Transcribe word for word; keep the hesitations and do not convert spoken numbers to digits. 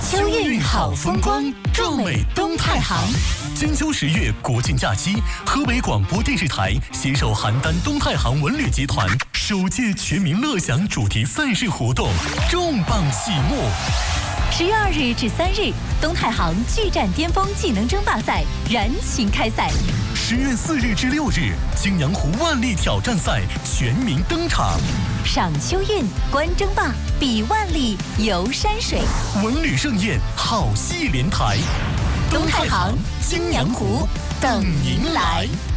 秋韵好风光，壮美东太行。金秋十月国庆假期，河北广播电视台携手邯郸东太行文旅集团首届全民乐享主题赛事活动重磅启幕。 十月二日至三日，东太行巨战巅峰技能争霸赛燃情开赛。 十月四日至六日，青阳湖万历挑战赛全民登场。 赏秋韵，观争霸，比万历，游山水， 文旅盛宴，好戏连台。 东太行，青阳湖，等您来。